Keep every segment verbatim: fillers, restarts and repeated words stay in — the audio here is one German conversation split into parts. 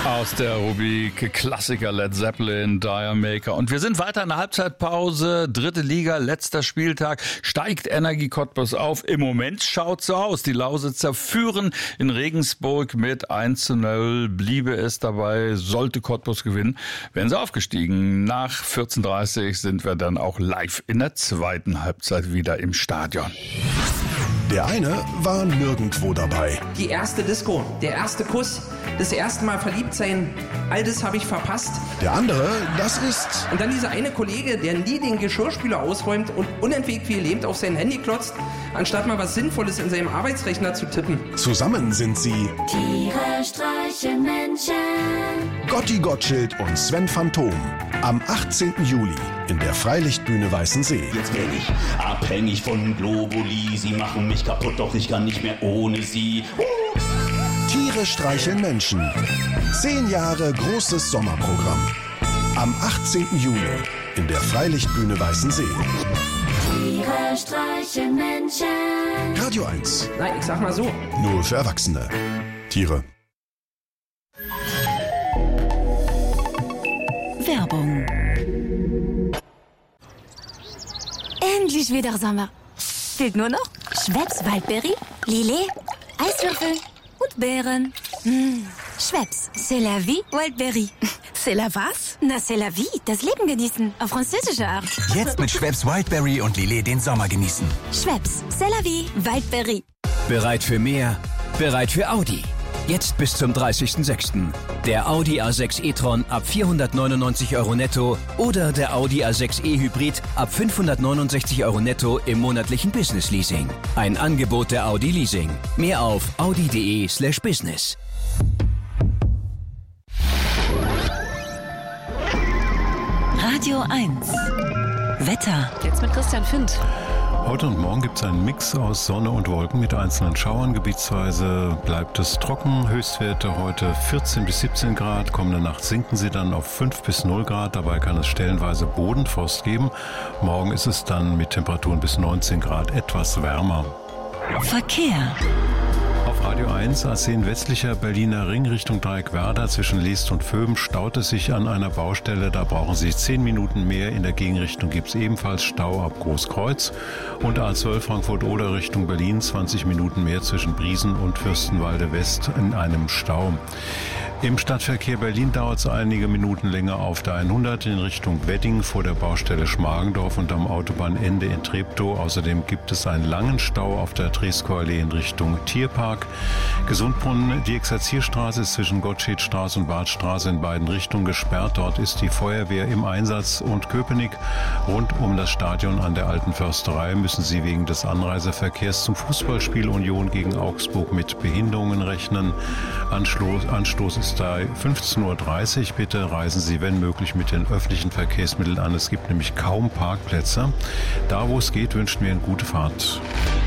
Aus der Rubrik Klassiker Led Zeppelin, Diamaker. Und wir sind weiter in der Halbzeitpause. Dritte Liga, letzter Spieltag. Steigt Energie Cottbus auf. Im Moment schaut so aus. Die Lausitzer führen in Regensburg mit eins zu null. Bliebe es dabei, sollte Cottbus gewinnen, wären sie aufgestiegen. Nach vierzehn Uhr dreißig sind wir dann auch live in der zweiten Halbzeit wieder im Stadion. Der eine war nirgendwo dabei. Die erste Disco, der erste Kuss, das erste Mal verliebt sein, all das habe ich verpasst. Der andere, das ist... Und dann dieser eine Kollege, der nie den Geschirrspüler ausräumt und unentwegt wie gelähmt auf sein Handy klotzt, anstatt mal was Sinnvolles in seinem Arbeitsrechner zu tippen. Zusammen sind sie... Tiere streichen Menschen. Gotti Gottschild und Sven Phantom. Am achtzehnten Juli in der Freilichtbühne Weißensee. Jetzt bin ich abhängig von Globuli. Sie machen mich kaputt, doch ich kann nicht mehr ohne sie. Uh! Tiere streicheln Menschen. Zehn Jahre großes Sommerprogramm. Am achtzehnten Juli in der Freilichtbühne Weißensee. Tiere streichen Menschen. Radio eins. Na, ich sag mal so. Nur für Erwachsene. Tiere. Werbung. Endlich wieder Sommer. Fehlt nur noch Schweppes Waldberry, Lillet, Eiswürfel und Beeren. Mmh. Schweppes, c'est la vie, Waldberry. C'est la was? Na, c'est la vie, das Leben genießen, auf französische Art. Jetzt mit Schweppes Wildberry und Lillet den Sommer genießen. Schweppes, c'est la vie, Waldberry. Bereit für mehr? Bereit für Audi. Jetzt bis zum dreißigsten sechsten Der Audi A sechs e-tron ab vierhundertneunundneunzig Euro netto oder der Audi A sechs e Hybrid ab fünfhundertneunundsechzig Euro netto im monatlichen Business Leasing. Ein Angebot der Audi Leasing. Mehr auf audi.de slash business. Radio eins. Wetter. Jetzt mit Christian Findt. Heute und morgen gibt es einen Mix aus Sonne und Wolken mit einzelnen Schauern. Gebietsweise bleibt es trocken. Höchstwerte heute vierzehn bis siebzehn Grad. Kommende Nacht sinken sie dann auf fünf bis null Grad. Dabei kann es stellenweise Bodenfrost geben. Morgen ist es dann mit Temperaturen bis neunzehn Grad etwas wärmer. Verkehr. Auf Radio eins, A zehn westlicher Berliner Ring Richtung Dreieckwerder zwischen Leest und Vöben staut es sich an einer Baustelle. Da brauchen Sie zehn Minuten mehr. In der Gegenrichtung gibt es ebenfalls Stau ab Großkreuz. Und A zwölf Frankfurt-Oder Richtung Berlin zwanzig Minuten mehr zwischen Briesen und Fürstenwalde West in einem Stau. Im Stadtverkehr Berlin dauert es einige Minuten länger auf der hundert in Richtung Wedding vor der Baustelle Schmargendorf und am Autobahnende in Treptow. Außerdem gibt es einen langen Stau auf der Treskor-Allee in Richtung Tierpark. Gesundbrunnen, die Exerzierstraße ist zwischen Gottschedstraße und Badstraße in beiden Richtungen gesperrt. Dort ist die Feuerwehr im Einsatz. Und Köpenick, rund um das Stadion an der Alten Försterei, müssen Sie wegen des Anreiseverkehrs zum Fußballspiel Union gegen Augsburg mit Behinderungen rechnen. Anstoß, Anstoß ist da fünfzehn Uhr dreißig. Bitte reisen Sie, wenn möglich, mit den öffentlichen Verkehrsmitteln an. Es gibt nämlich kaum Parkplätze. Da, wo es geht, wünschen wir eine gute Fahrt.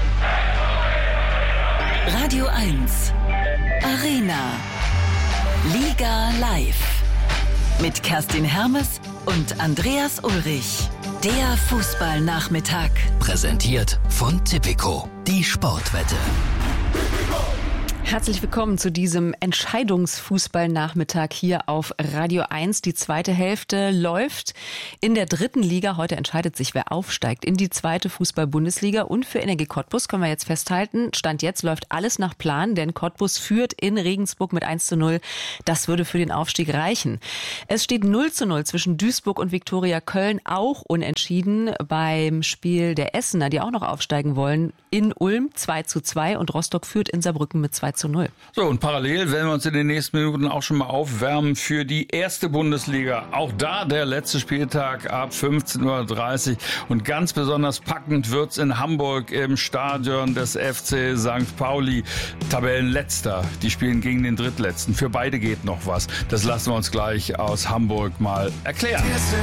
Radio eins. Arena. Liga live. Mit Kerstin Hermes und Andreas Ulrich. Der Fußballnachmittag. Präsentiert von Tipico. Die Sportwette. Herzlich willkommen zu diesem Entscheidungsfußballnachmittag hier auf Radio eins. Die zweite Hälfte läuft in der dritten Liga. Heute entscheidet sich, wer aufsteigt in die zweite Fußball-Bundesliga. Und für Energie Cottbus können wir jetzt festhalten, Stand jetzt läuft alles nach Plan, denn Cottbus führt in Regensburg mit eins zu null. Das würde für den Aufstieg reichen. Es steht null zu null zwischen Duisburg und Viktoria Köln, auch unentschieden beim Spiel der Essener, die auch noch aufsteigen wollen, in Ulm zwei zu zwei und Rostock führt in Saarbrücken mit zwei zu null. So, und parallel werden wir uns in den nächsten Minuten auch schon mal aufwärmen für die erste Bundesliga. Auch da der letzte Spieltag ab fünfzehn Uhr dreißig. Und ganz besonders packend wird's in Hamburg im Stadion des F C Sankt Pauli. Tabellenletzter. Die spielen gegen den Drittletzten. Für beide geht noch was. Das lassen wir uns gleich aus Hamburg mal erklären.